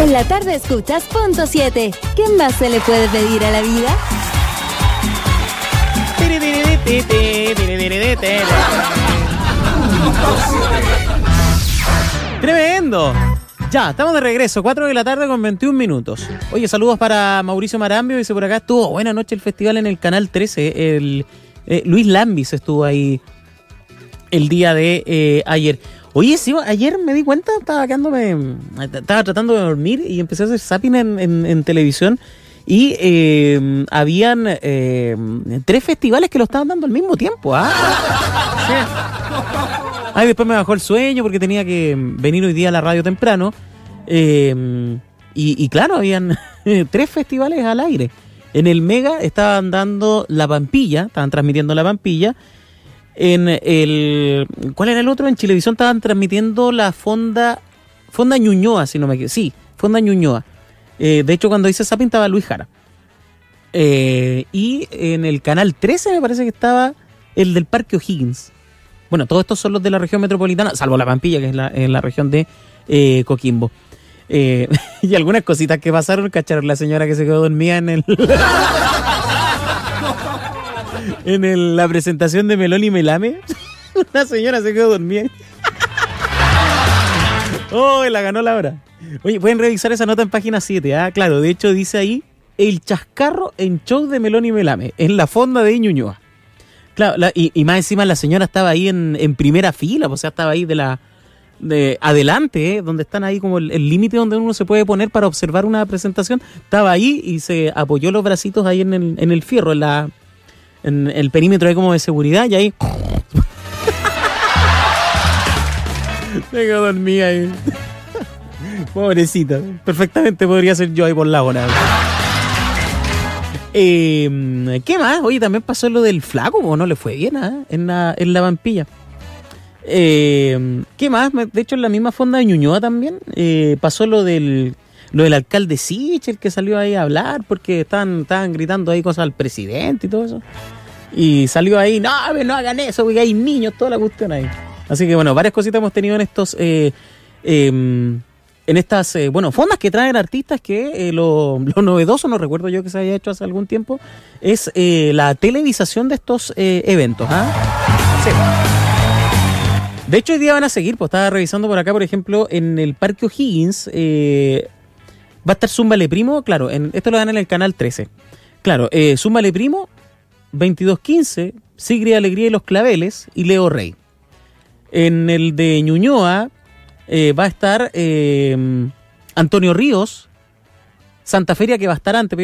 En la tarde escuchas Punto 7. ¿Qué más se le puede pedir a la vida? ¡Tremendo! Ya, estamos de regreso, 4 de la tarde con 21 minutos. Oye, saludos para Mauricio Marambio, dice por acá, estuvo buena noche el festival en el Canal 13. Luis Lambis estuvo ahí el día de ayer. Oye, sí, ayer me di cuenta, estaba tratando de dormir y empecé a hacer zapping en televisión y habían 3 festivales que lo estaban dando al mismo tiempo. Sí. Ahí después me bajó el sueño porque tenía que venir hoy día a la radio temprano. Y claro, habían 3 festivales al aire. En el Mega estaban dando La Pampilla, estaban transmitiendo La Pampilla. ¿Cuál era el otro? En Chilevisión estaban transmitiendo la Fonda Ñuñoa, si no me equivoco. Sí, Fonda Ñuñoa. De hecho, cuando hice zapping estaba Luis Jara. Y en el Canal 13 me parece que estaba el del Parque O'Higgins. Bueno, todos estos son los de la región metropolitana, salvo La Pampilla, que es en la región de Coquimbo. Y algunas cositas que pasaron, ¿cacharon? La señora que se quedó dormida en la presentación de Melón y Melame. Una señora se quedó dormida. ¡Oh, la ganó la hora! Oye, pueden revisar esa nota en página 7. Claro, de hecho dice ahí el chascarro en show de Melón y Melame, en la Fonda de Ñuñoa. Claro, y más encima la señora estaba ahí en primera fila, o sea, estaba ahí de adelante, donde están ahí como el límite donde uno se puede poner para observar una presentación. Estaba ahí y se apoyó los bracitos ahí en el fierro, en el perímetro ahí como de seguridad, y ahí me quedo dormida ahí. Pobrecita, perfectamente podría ser yo ahí por la hora. ¿Qué más? Oye, también pasó lo del Flaco, ¿o no le fue bien en la Pampilla? ¿Qué más? De hecho, en la misma Fonda de Ñuñoa también pasó lo del alcalde Sichel, que salió ahí a hablar porque estaban gritando ahí cosas al presidente y todo eso. Y salió ahí, no hagan eso, porque hay niños, toda la cuestión ahí. Así que bueno, varias cositas hemos tenido en estos en estas fondas que traen artistas que lo novedoso, no recuerdo yo que se haya hecho hace algún tiempo, es la televisación de estos eventos. Sí. De hecho, hoy día van a seguir, pues estaba revisando por acá, por ejemplo, en el Parque O'Higgins va a estar Zúmbale Primo, claro, esto lo dan en el Canal 13. Claro, Zúmbale Primo, 22:15, Sigrid Alegría y los Claveles y Leo Rey. En el de Ñuñoa va a estar Antonio Ríos, Santa Feria, que va a estar antes,